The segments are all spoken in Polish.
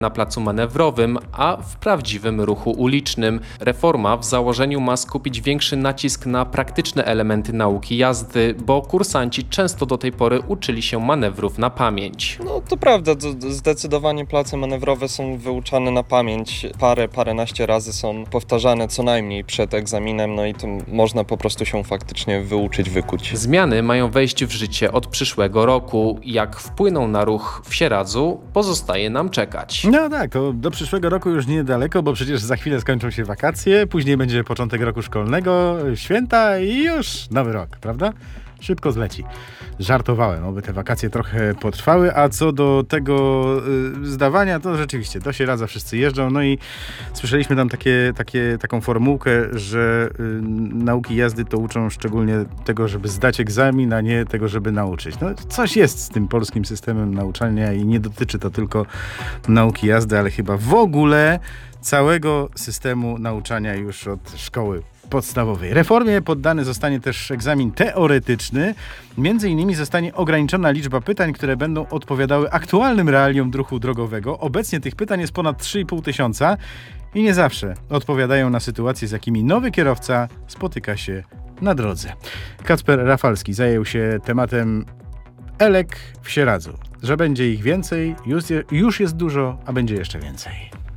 na placu manewrowym, a w prawdziwym ruchu ulicznym. Reforma w założeniu ma skupić większy nacisk na praktyczne elementy nauki jazdy, bo kursanci często do tej pory uczyli się manewrów na pamięć. No to prawda, zdecydowanie place manewrowe są wyuczane na pamięć. Paręnaście razy są powtarzane co najmniej przed egzaminem, no i to można po prostu się faktycznie wyuczyć, wykuć. Zmiany mają wejść w życie od przyszłego roku. Jak wpłyną na ruch w Sieradzu, pozostaje nam czekać. No tak, to do przyszłego roku już niedaleko, bo przecież za chwilę skończą się wakacje, później będzie początek roku szkolnego, święta i już nowy rok, prawda? Szybko zleci. Żartowałem, oby te wakacje trochę potrwały, a co do tego zdawania, to rzeczywiście do Sieradza wszyscy jeżdżą, no i słyszeliśmy tam taką formułkę, że nauki jazdy to uczą szczególnie tego, żeby zdać egzamin, a nie tego, żeby nauczyć. No coś jest z tym polskim systemem nauczania i nie dotyczy to tylko nauki jazdy, ale chyba w ogóle całego systemu nauczania już od szkoły podstawowej. Reformie poddany zostanie też egzamin teoretyczny. Między innymi zostanie ograniczona liczba pytań, które będą odpowiadały aktualnym realiom ruchu drogowego. Obecnie tych pytań jest ponad 3,5 tysiąca i nie zawsze odpowiadają na sytuacje, z jakimi nowy kierowca spotyka się na drodze. Kacper Rafalski zajął się tematem elek w Sieradzu. Że będzie ich więcej, już jest dużo, a będzie jeszcze więcej.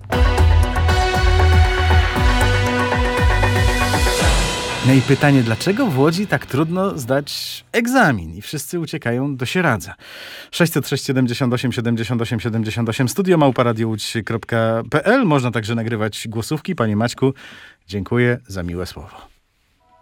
No i pytanie, dlaczego w Łodzi tak trudno zdać egzamin i wszyscy uciekają do Sieradza? 606 78 78 78 studio@radiowódź.pl. Można także nagrywać głosówki. Panie Maćku, dziękuję za miłe słowo.